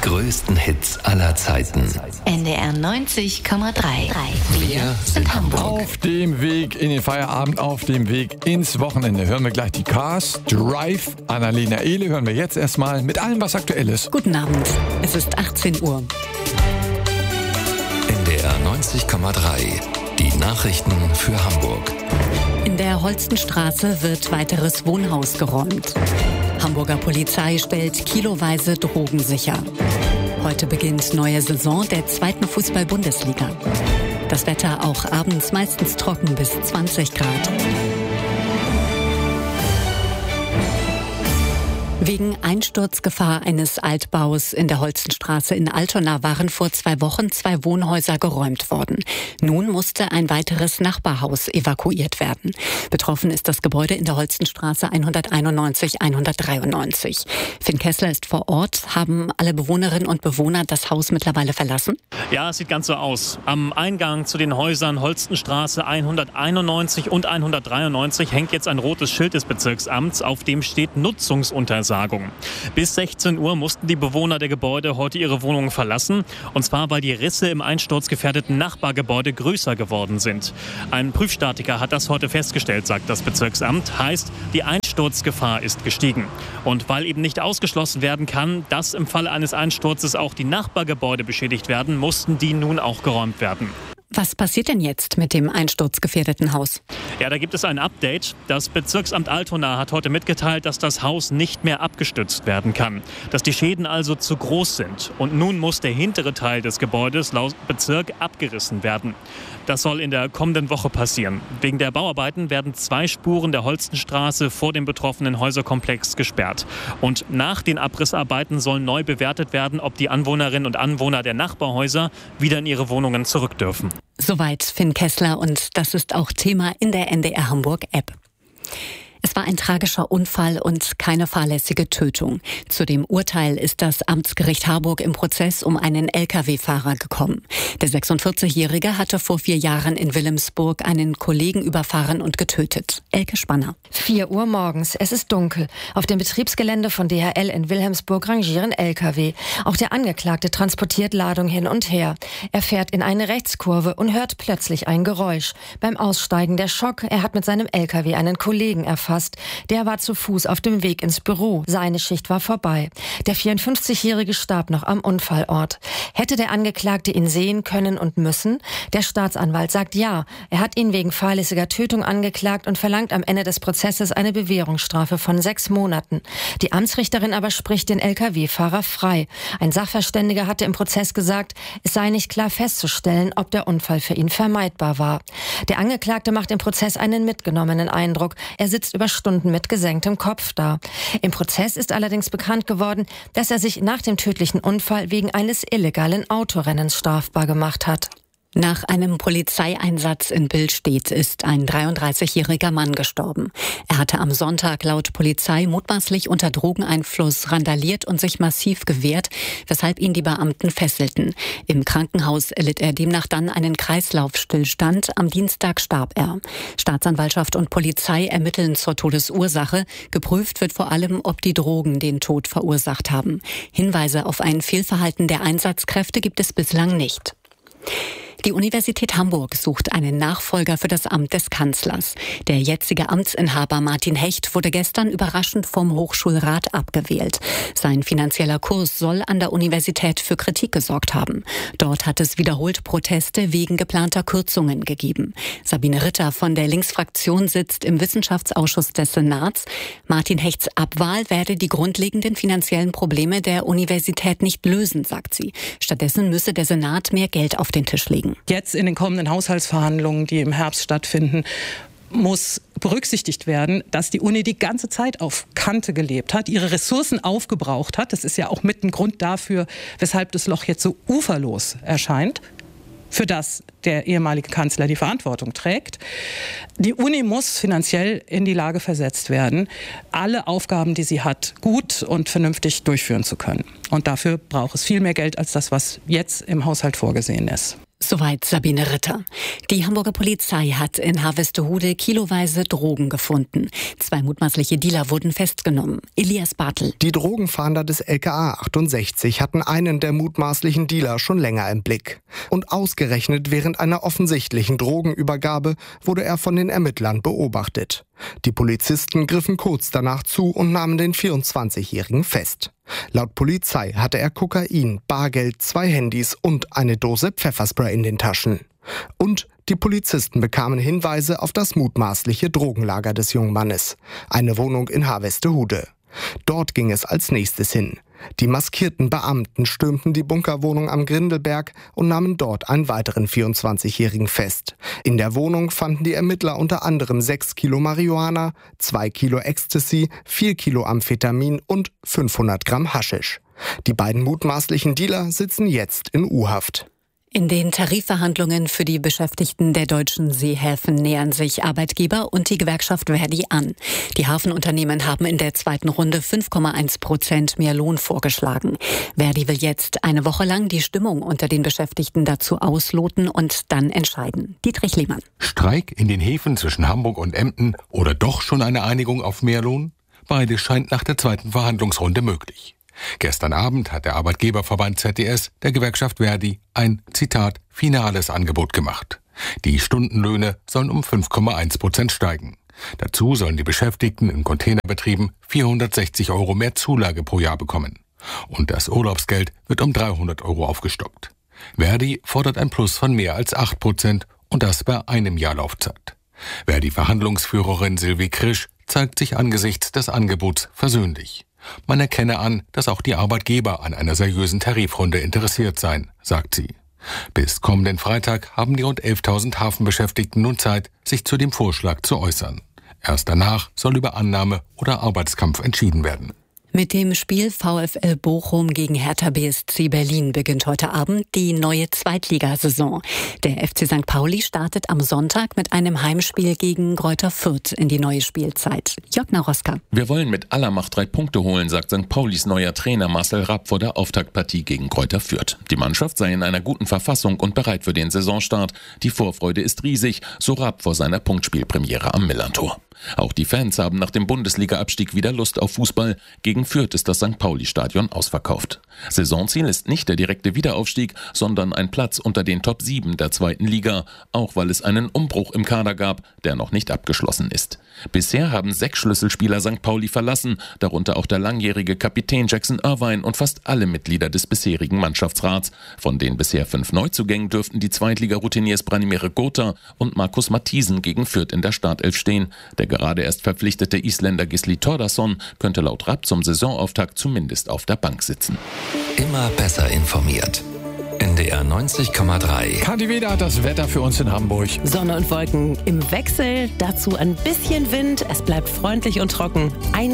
größten Hits aller Zeiten. NDR 90,3. Wir sind Hamburg. Auf dem Weg in den Feierabend, auf dem Weg ins Wochenende. Hören wir gleich die Cars. Drive. Annalena Ehle hören wir jetzt erstmal mit allem, was aktuell ist. Guten Abend. Es ist 18 Uhr. NDR 90,3. Die Nachrichten für Hamburg. In der Holstenstraße wird weiteres Wohnhaus geräumt. Hamburger Polizei stellt kiloweise Drogen sicher. Heute beginnt neue Saison der 2. Fußball-Bundesliga. Das Wetter auch abends meistens trocken bis 20 Grad. Wegen Einsturzgefahr eines Altbaus in der Holstenstraße in Altona waren vor 2 Wochen 2 Wohnhäuser geräumt worden. Nun musste ein weiteres Nachbarhaus evakuiert werden. Betroffen ist das Gebäude in der Holstenstraße 191-193. Finn Kessler ist vor Ort. Haben alle Bewohnerinnen und Bewohner das Haus mittlerweile verlassen? Ja, es sieht ganz so aus. Am Eingang zu den Häusern Holstenstraße 191 und 193 hängt jetzt ein rotes Schild des Bezirksamts, auf dem steht Nutzungsuntersagung. Bis 16 Uhr mussten die Bewohner der Gebäude heute ihre Wohnungen verlassen. Und zwar, weil die Risse im einsturzgefährdeten Nachbargebäude größer geworden sind. Ein Prüfstatiker hat das heute festgestellt, sagt das Bezirksamt. Heißt, die Einsturzgefahr ist gestiegen. Und weil eben nicht ausgeschlossen werden kann, dass im Falle eines Einsturzes auch die Nachbargebäude beschädigt werden, mussten die nun auch geräumt werden. Was passiert denn jetzt mit dem einsturzgefährdeten Haus? Ja, da gibt es ein Update. Das Bezirksamt Altona hat heute mitgeteilt, dass das Haus nicht mehr abgestützt werden kann. Dass die Schäden also zu groß sind. Und nun muss der hintere Teil des Gebäudes laut Bezirk abgerissen werden. Das soll in der kommenden Woche passieren. Wegen der Bauarbeiten werden 2 Spuren der Holstenstraße vor dem betroffenen Häuserkomplex gesperrt. Und nach den Abrissarbeiten soll neu bewertet werden, ob die Anwohnerinnen und Anwohner der Nachbarhäuser wieder in ihre Wohnungen zurück dürfen. Soweit Finn Kessler und das ist auch Thema in der NDR Hamburg App. Es war ein tragischer Unfall und keine fahrlässige Tötung. Zu dem Urteil ist das Amtsgericht Harburg im Prozess um einen Lkw-Fahrer gekommen. Der 46-Jährige hatte vor 4 Jahren in Wilhelmsburg einen Kollegen überfahren und getötet. Elke Spanner. 4 Uhr morgens, es ist dunkel. Auf dem Betriebsgelände von DHL in Wilhelmsburg rangieren Lkw. Auch der Angeklagte transportiert Ladung hin und her. Er fährt in eine Rechtskurve und hört plötzlich ein Geräusch. Beim Aussteigen der Schock, er hat mit seinem Lkw einen Kollegen erfasst. Der war zu Fuß auf dem Weg ins Büro. Seine Schicht war vorbei. Der 54-Jährige starb noch am Unfallort. Hätte der Angeklagte ihn sehen können und müssen? Der Staatsanwalt sagt ja. Er hat ihn wegen fahrlässiger Tötung angeklagt und verlangt am Ende des Prozesses eine Bewährungsstrafe von 6 Monaten. Die Amtsrichterin aber spricht den Lkw-Fahrer frei. Ein Sachverständiger hatte im Prozess gesagt, es sei nicht klar festzustellen, ob der Unfall für ihn vermeidbar war. Der Angeklagte macht im Prozess einen mitgenommenen Eindruck. Er sitzt über Stunden mit gesenktem Kopf da. Im Prozess ist allerdings bekannt geworden, dass er sich nach dem tödlichen Unfall wegen eines illegalen Autorennens strafbar gemacht hat. Nach einem Polizeieinsatz in Billstedt ist ein 33-jähriger Mann gestorben. Er hatte am Sonntag laut Polizei mutmaßlich unter Drogeneinfluss randaliert und sich massiv gewehrt, weshalb ihn die Beamten fesselten. Im Krankenhaus erlitt er demnach dann einen Kreislaufstillstand. Am Dienstag starb er. Staatsanwaltschaft und Polizei ermitteln zur Todesursache. Geprüft wird vor allem, ob die Drogen den Tod verursacht haben. Hinweise auf ein Fehlverhalten der Einsatzkräfte gibt es bislang nicht. Die Universität Hamburg sucht einen Nachfolger für das Amt des Kanzlers. Der jetzige Amtsinhaber Martin Hecht wurde gestern überraschend vom Hochschulrat abgewählt. Sein finanzieller Kurs soll an der Universität für Kritik gesorgt haben. Dort hat es wiederholt Proteste wegen geplanter Kürzungen gegeben. Sabine Ritter von der Linksfraktion sitzt im Wissenschaftsausschuss des Senats. Martin Hechts Abwahl werde die grundlegenden finanziellen Probleme der Universität nicht lösen, sagt sie. Stattdessen müsse der Senat mehr Geld auf den Tisch legen. Jetzt in den kommenden Haushaltsverhandlungen, die im Herbst stattfinden, muss berücksichtigt werden, dass die Uni die ganze Zeit auf Kante gelebt hat, ihre Ressourcen aufgebraucht hat. Das ist ja auch mit ein Grund dafür, weshalb das Loch jetzt so uferlos erscheint, für das der ehemalige Kanzler die Verantwortung trägt. Die Uni muss finanziell in die Lage versetzt werden, alle Aufgaben, die sie hat, gut und vernünftig durchführen zu können. Und dafür braucht es viel mehr Geld als das, was jetzt im Haushalt vorgesehen ist. Soweit Sabine Ritter. Die Hamburger Polizei hat in Harvestehude kiloweise Drogen gefunden. 2 mutmaßliche Dealer wurden festgenommen. Elias Bartel. Die Drogenfahnder des LKA 68 hatten einen der mutmaßlichen Dealer schon länger im Blick. Und ausgerechnet während einer offensichtlichen Drogenübergabe wurde er von den Ermittlern beobachtet. Die Polizisten griffen kurz danach zu und nahmen den 24-Jährigen fest. Laut Polizei hatte er Kokain, Bargeld, 2 Handys und eine Dose Pfefferspray in den Taschen. Und die Polizisten bekamen Hinweise auf das mutmaßliche Drogenlager des jungen Mannes. Eine Wohnung in Harvestehude. Dort ging es als nächstes hin. Die maskierten Beamten stürmten die Bunkerwohnung am Grindelberg und nahmen dort einen weiteren 24-Jährigen fest. In der Wohnung fanden die Ermittler unter anderem 6 Kilo Marihuana, 2 Kilo Ecstasy, 4 Kilo Amphetamin und 500 Gramm Haschisch. Die beiden mutmaßlichen Dealer sitzen jetzt in U-Haft. In den Tarifverhandlungen für die Beschäftigten der deutschen Seehäfen nähern sich Arbeitgeber und die Gewerkschaft Verdi an. Die Hafenunternehmen haben in der zweiten Runde 5,1% mehr Lohn vorgeschlagen. Verdi will jetzt eine Woche lang die Stimmung unter den Beschäftigten dazu ausloten und dann entscheiden. Dietrich Lehmann. Streik in den Häfen zwischen Hamburg und Emden oder doch schon eine Einigung auf mehr Lohn? Beides scheint nach der zweiten Verhandlungsrunde möglich. Gestern Abend hat der Arbeitgeberverband ZDS der Gewerkschaft Verdi ein, Zitat, finales Angebot gemacht. Die Stundenlöhne sollen um 5,1% steigen. Dazu sollen die Beschäftigten in Containerbetrieben 460 € mehr Zulage pro Jahr bekommen. Und das Urlaubsgeld wird um 300 € aufgestockt. Verdi fordert ein Plus von mehr als 8% und das bei einem Jahr Laufzeit. Verdi-Verhandlungsführerin Sylvie Krisch zeigt sich angesichts des Angebots versöhnlich. Man erkenne an, dass auch die Arbeitgeber an einer seriösen Tarifrunde interessiert seien, sagt sie. Bis kommenden Freitag haben die rund 11.000 Hafenbeschäftigten nun Zeit, sich zu dem Vorschlag zu äußern. Erst danach soll über Annahme oder Arbeitskampf entschieden werden. Mit dem Spiel VfL Bochum gegen Hertha BSC Berlin beginnt heute Abend die neue Zweitligasaison. Der FC St. Pauli startet am Sonntag mit einem Heimspiel gegen Greuther Fürth in die neue Spielzeit. Jörg Naroska. Wir wollen mit aller Macht 3 Punkte holen, sagt St. Paulis neuer Trainer Marcel Rapp vor der Auftaktpartie gegen Greuther Fürth. Die Mannschaft sei in einer guten Verfassung und bereit für den Saisonstart. Die Vorfreude ist riesig, so Rapp vor seiner Punktspielpremiere am Millerntor. Auch die Fans haben nach dem Bundesliga-Abstieg wieder Lust auf Fußball. Gegen Fürth ist das St. Pauli-Stadion ausverkauft. Saisonziel ist nicht der direkte Wiederaufstieg, sondern ein Platz unter den Top 7 der zweiten Liga, auch weil es einen Umbruch im Kader gab, der noch nicht abgeschlossen ist. Bisher haben 6 Schlüsselspieler St. Pauli verlassen, darunter auch der langjährige Kapitän Jackson Irvine und fast alle Mitglieder des bisherigen Mannschaftsrats. Von den bisher 5 Neuzugängen dürften die Zweitliga-Routiniers Branimir Gotha und Markus Matthiesen gegen Fürth in der Startelf stehen. Der gerade erst verpflichtete Isländer Gisli Thordarson könnte laut Rapp zum Saisonauftakt zumindest auf der Bank sitzen. Immer besser informiert. NDR 90,3. Kathi Weder hat das Wetter für uns in Hamburg. Sonne und Wolken im Wechsel, dazu ein bisschen Wind. Es bleibt freundlich und trocken.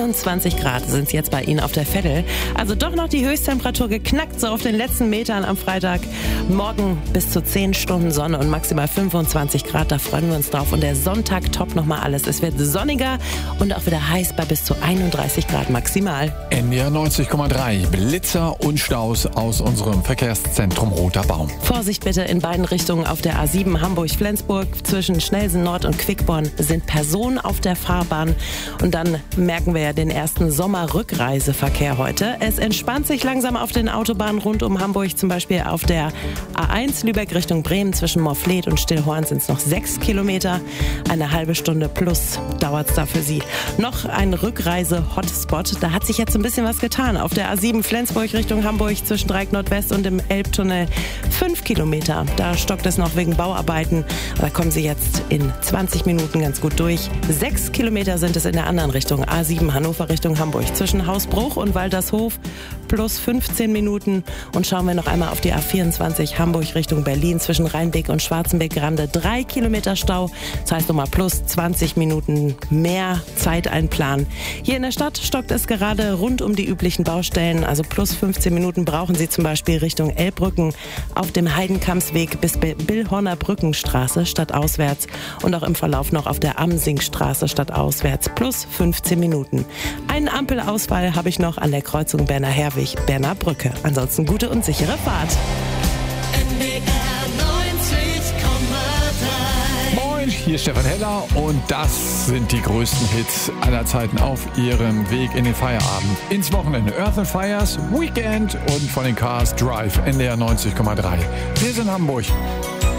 21 Grad sind es jetzt bei Ihnen auf der Veddel. Also doch noch die Höchsttemperatur geknackt, so auf den letzten Metern am Freitag. Morgen bis zu 10 Stunden Sonne und maximal 25 Grad. Da freuen wir uns drauf. Und der Sonntag toppt nochmal alles. Es wird sonniger und auch wieder heiß bei bis zu 31 Grad maximal. NDR 90,3. Blitzer und Staus aus unserem Verkehrszentrum Roter Baum. Vorsicht bitte in beiden Richtungen auf der A7 Hamburg-Flensburg. Zwischen Schnelsen Nord und Quickborn sind Personen auf der Fahrbahn. Und dann merken wir ja den ersten Sommerrückreiseverkehr heute. Es entspannt sich langsam auf den Autobahnen rund um Hamburg. Zum Beispiel auf der A1 Lübeck Richtung Bremen zwischen Morfleet und Stillhorn sind es noch 6 Kilometer. Eine halbe Stunde plus dauert es da für Sie. Noch ein Rückreise-Hotspot. Da hat sich jetzt ein bisschen was getan. Auf der A7 Flensburg Richtung Hamburg zwischen Dreieck Nordwest und dem Elbtunnel 5 Kilometer. Da stockt es noch wegen Bauarbeiten. Da kommen Sie jetzt in 20 Minuten ganz gut durch. 6 Kilometer sind es in der anderen Richtung. A7 Hannover Richtung Hamburg. Zwischen Hausbruch und Waltershof plus 15 Minuten. Und schauen wir noch einmal auf die A24 Hamburg Richtung Berlin. Zwischen Rheinbeck und Schwarzenbeck-Grande 3 Kilometer Stau. Das heißt nochmal plus 20 Minuten mehr Zeit einplanen. Hier in der Stadt stockt es gerade rund um die üblichen Baustellen. Also plus 15 Minuten brauchen Sie zum Beispiel Richtung Elbbrücken auf dem Heidenkampsweg bis Billhorner Brückenstraße stadtauswärts und auch im Verlauf noch auf der Amsingstraße stadtauswärts plus 15 Minuten. Einen Ampelausfall habe ich noch an der Kreuzung Berner-Herwig, Berner Brücke. Ansonsten gute und sichere Fahrt. NDR 90. hier ist Stefan Heller und das sind die größten Hits aller Zeiten auf ihrem Weg in den Feierabend. Ins Wochenende Earth & Fires, Weekend und von den Cars Drive, NDR 90,3. Wir sind Hamburg.